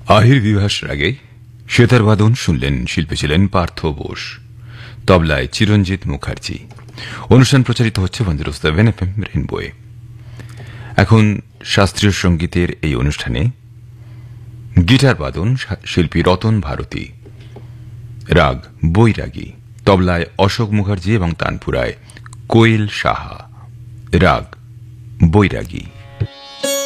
আহির বিভাস রাগে সেতার বাদন শুনলেন, শিল্পী ছিলেন পার্থ বোস, তবলায় চিরঞ্জিত মুখার্জি। অনুষ্ঠান প্রচারিত হচ্ছে 107 FM রেইনবোয়ে। এখন শাস্ত্রীয় সঙ্গীতের এই অনুষ্ঠানে গিটার বাদন শিল্পী রতন ভারতী, রাগ বৈরাগী, তবলায় অশোক মুখার্জি এবং তানপুরায় কোয়েল সাহা, রাগ বৈরাগী।